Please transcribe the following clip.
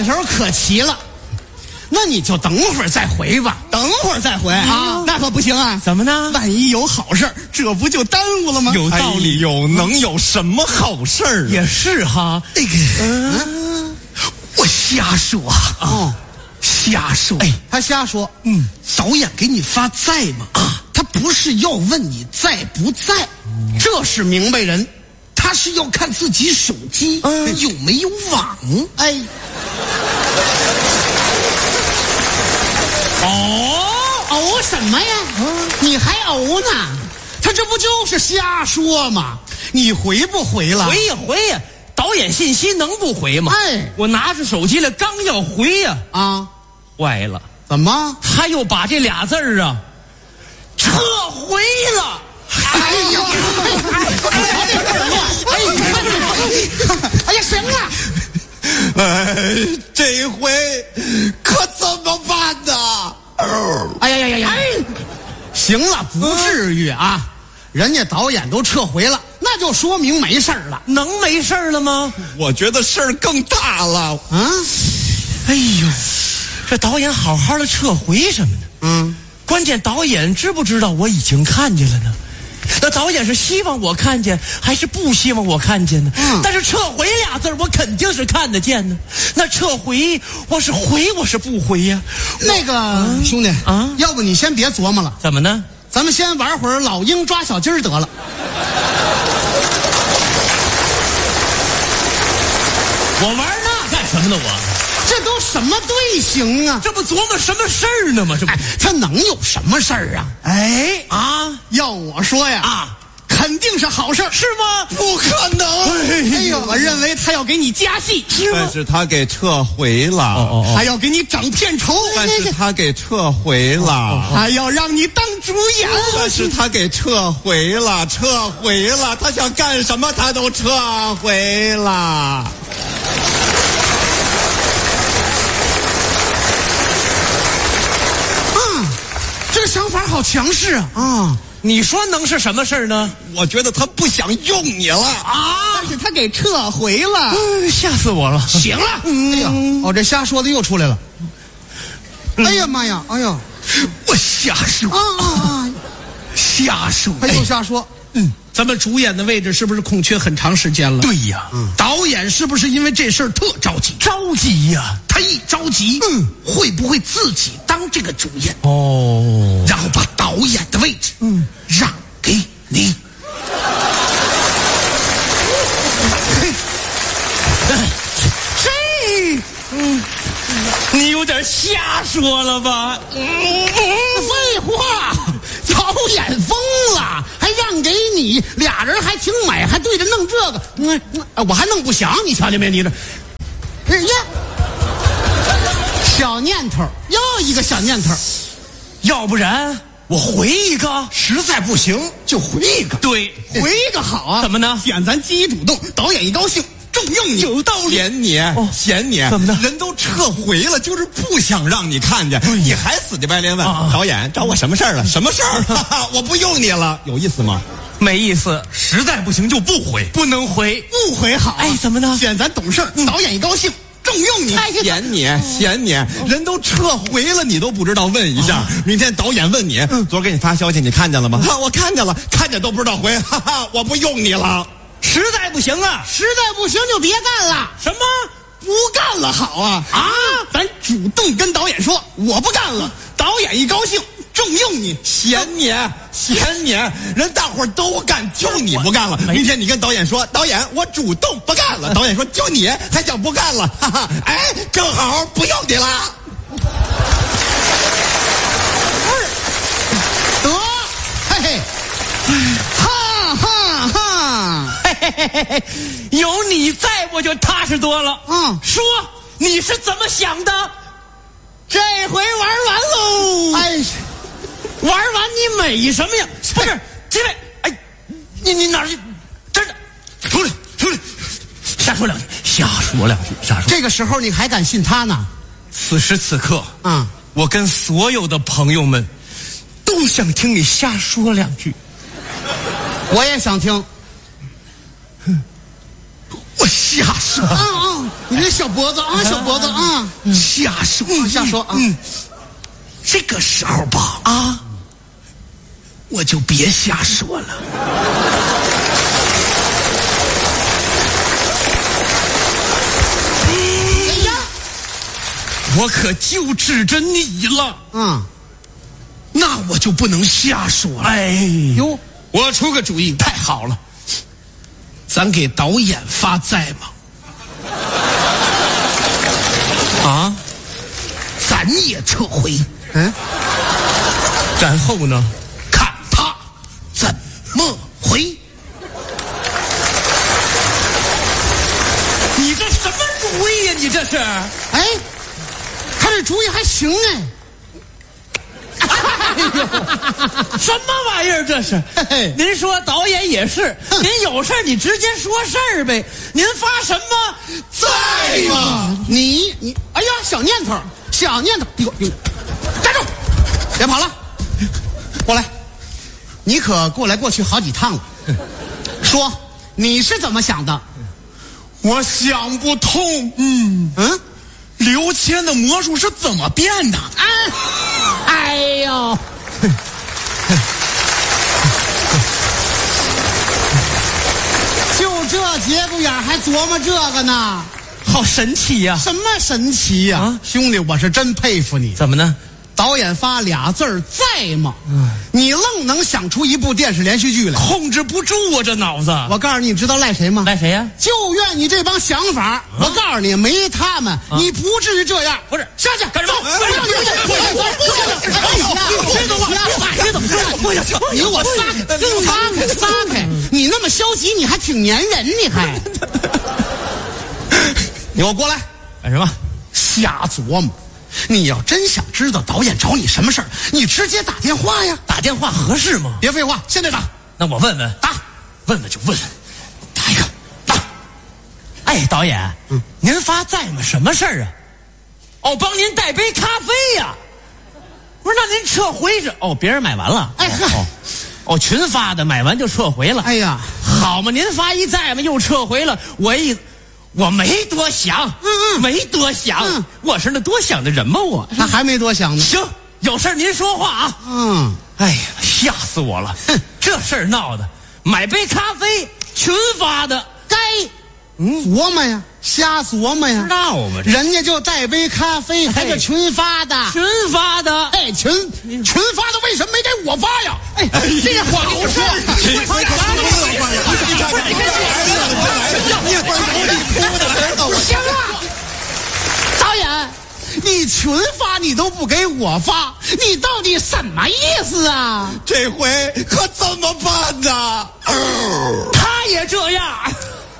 头可齐了。那你就等会儿再回吧， 等会儿再回啊， 那可不行啊！ 怎么呢？ 万一有好事儿，这不就耽误了吗？ 有道理， 能有什么好事儿？ 也是哈。 那个，我瞎说啊，瞎说。 哎，他瞎说。 导演给你发在吗？他不是要问你在不在， 这是明白人。 他是要看自己手机有没有网。 哎，哦什么呀？你还哦呢？他这不就是瞎说吗？你回不回了？ 回呀回呀，导演信息能不回吗？ 哎， 我拿着手机了，刚要回呀，坏了， 怎么？ 他又把这俩字儿啊撤回了。 哎呀！哎呀，行了！ 这回可怎么办呢？ 哎呀！行了，不至于啊！人家导演都撤回了，那就说明没事了。 能没事了吗？ 我觉得事儿更大了。 哎呦，这导演好好的撤回什么呢？关键导演知不知道我已经看见了呢？那导演是希望我看见还是不希望我看见呢？但是撤回俩字我肯定是看得见呢。那撤回我是回我是不回呀？ 那个兄弟要不你先别琢磨了。 怎么呢？ 咱们先玩会儿老鹰抓小鸡儿得了。 我玩那干什么呢？ 这都什么队形啊？ 这不琢磨什么事儿呢吗？这不， 他能有什么事儿啊？要我说呀肯定是好事儿， 是吗？ 不可能！ 哎呦，我认为他要给你加戏，是吗？ 但是他给撤回了。 还要给你涨片酬， 但是他给撤回了。 还要让你当主演， 但是他给撤回了，他想干什么他都撤回了。 这个想法好强势啊！ 你说能是什么事儿呢？ 我觉得他不想用你了但是他给撤回了， 吓死我了！ 行了，哎呀，这瞎说的又出来了。哎呀妈呀，哎呀， 我瞎说瞎说， 他又瞎说。咱们主演的位置是不是空缺很长时间了？ 对呀， 导演是不是因为这事儿特着急？ 着急呀！ 他一着急，会不会自己当这个主演？然后把导演的位置，让给你。 你有点瞎说了吧？ 废话，导演疯了，还让给你，俩人还挺美，还对着弄这个，我还弄不响，你瞧见没？你这，呀，小念头，又一个小念头， 要不然我回一个， 实在不行就回一个， 对， 回一个好啊？ 怎么呢？ 显咱积极主动，导演一高兴重用你， 有道理。 嫌你怎么的？ 人都撤回了，就是不想让你看见，你还死乞白赖问导演找我什么事儿了？什么事儿？我不用你了，有意思吗？ 没意思， 实在不行就不回， 不能回， 不回好。 哎，怎么呢？ 显咱懂事，导演一高兴重用你。 嫌你，人都撤回了，你都不知道问一下。明天导演问你，昨儿给你发消息，你看见了吗？我看见了，看见都不知道回，我不用你了。 实在不行啊， 实在不行就别干了。 什么？ 不干了好啊！咱主动跟导演说我不干了，导演一高兴重用你。 嫌你，人大伙儿都干，就你不干了。明天你跟导演说，导演我主动不干了。导演说就你还想不干了，正好不用你了。 得，嘿嘿，哈哈哈， 嘿嘿嘿嘿，有你在我就踏实多了。说你是怎么想的？ 这回玩完喽！哎，玩完你美什么呀？ 不是，这位，哎，你哪儿去？真的，出来，瞎说两句。 这个时候你还敢信他呢？ 此时此刻，我跟所有的朋友们都想听你瞎说两句。 我也想听。 我瞎说你这小脖子啊，小脖子啊， 瞎说瞎说啊。 这个时候吧我就别瞎说了。 我可就指着你了。 那我就不能瞎说了。 哎哟， 我出个主意，太好了，咱给导演发债嘛。咱也撤回。 然后呢？ 看他怎么回。 你这什么主意呀？你这是？ 哎，他这主意还行哎。 什么玩意儿这是？您说导演也是，您有事你直接说事儿呗。您发什么债嘛？ 你，哎呀，小念头，站住，别跑了，过来，你可过来过去好几趟了。说你是怎么想的？ 我想不通。刘谦的魔术是怎么变的？ 哎呦，就这节骨眼还琢磨这个呢？ 好神奇呀！ 什么神奇呀？兄弟，我是真佩服你。 怎么呢？ 导演发俩字儿在吗？你愣能想出一部电视连续剧来， 控制不住我这脑子。 我告诉你，你知道赖谁吗？ 赖谁呀？ 就怨你这帮想法。我告诉你，没他们，你不至于这样。 不是， 下去干什么？ 你我撒开！你那么消极，你还挺粘人，你还。你给我过来！ 干什么？ 瞎琢磨。你要真想知道导演找你什么事儿，你直接打电话呀。 打电话合适吗？ 别废话，现在打。 那我问问， 打， 问问就问问，打一个，打。哎，导演，您发债吗？什么事儿啊？哦，帮您带杯咖啡呀。不是，那您撤回是？哦，别人买完了。 哎呵， 哦，群发的，买完就撤回了。 哎呀， 好嘛，您发一债嘛，又撤回了。我没多想，没多想，我是那多想的人吗？我他还没多想呢。 行，有事您说话啊。哎呀，吓死我了！这事儿闹的，买杯咖啡，群发的， 该琢磨呀，瞎琢磨呀。 闹嘛， 人家就带杯咖啡，还是群发的， 群发的。 哎，群发的为什么没给我发呀？哎，这个好事儿，行啊，导演，你群发你都不给我发，你到底什么意思啊？ 这回可怎么办呢？ 他也这样。